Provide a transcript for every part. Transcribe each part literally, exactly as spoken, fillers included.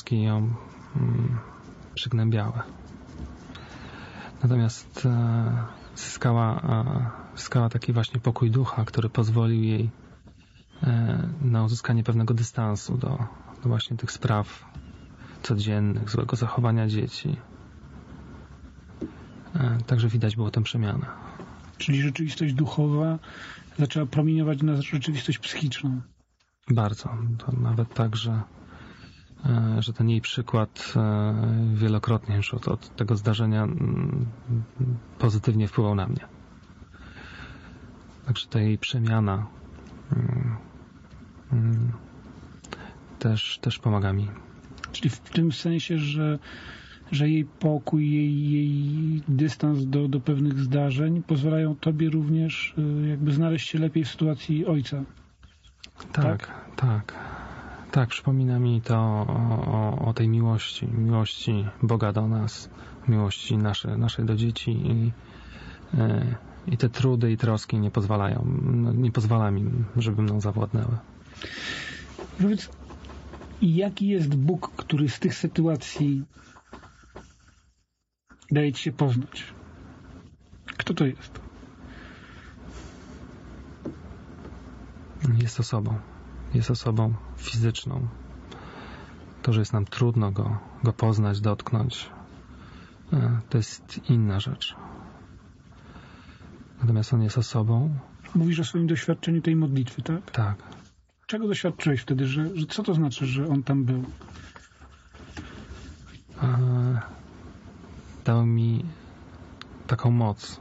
troski ją mm, przygnębiały. Natomiast e, zyskała, e, zyskała taki właśnie pokój ducha, który pozwolił jej e, na uzyskanie pewnego dystansu do, do właśnie tych spraw codziennych, złego zachowania dzieci. E, także widać było tę przemianę. Czyli rzeczywistość duchowa zaczęła promieniować na rzeczywistość psychiczną. Bardzo. To nawet tak, że, e, że ten jej przykład e, wielokrotnie już od, od tego zdarzenia m, pozytywnie wpływał na mnie. Także ta jej przemiana m, m, też, też pomaga mi. Czyli w tym sensie, że, że jej pokój, jej, jej dystans do, do pewnych zdarzeń pozwalają tobie również y, jakby znaleźć się lepiej w sytuacji ojca. Tak, tak. Tak, tak przypomina mi to o, o, o tej miłości, miłości Boga do nas, miłości nasze, naszej do dzieci i, y, i te trudy i troski nie pozwalają, no, nie pozwala mi, żeby mną zawładnęły. Powiedz, jaki jest Bóg, który z tych sytuacji daje ci się poznać? Kto to jest? Jest osobą. Jest osobą fizyczną. To, że jest nam trudno go, go poznać, dotknąć, to jest inna rzecz. Natomiast on jest osobą. Mówisz o swoim doświadczeniu tej modlitwy, tak? Tak. Czego doświadczyłeś wtedy? Że, że co to znaczy, że on tam był? E, dał mi taką moc,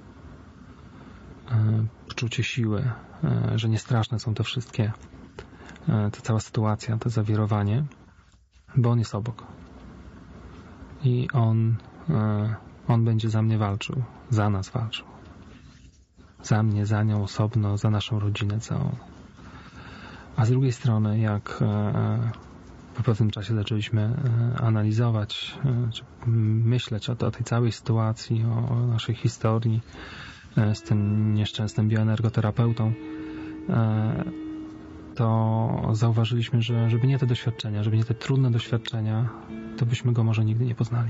e, poczucie siły, e, że nie straszne są te wszystkie, e, ta cała sytuacja, to zawirowanie, bo on jest obok. I on, e, on będzie za mnie walczył, za nas walczył. Za mnie, za nią osobno, za naszą rodzinę całą. A z drugiej strony, jak e, po pewnym czasie zaczęliśmy e, analizować, e, czy myśleć o, o tej całej sytuacji, o, o naszej historii e, z tym nieszczęsnym bioenergoterapeutą, e, to zauważyliśmy, że żeby nie te doświadczenia, żeby nie te trudne doświadczenia, to byśmy go może nigdy nie poznali.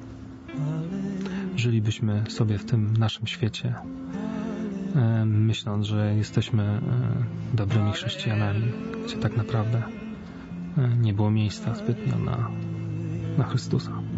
Żylibyśmy sobie w tym naszym świecie, myśląc, że jesteśmy dobrymi chrześcijanami, gdzie tak naprawdę nie było miejsca zbytnio na, na Chrystusa.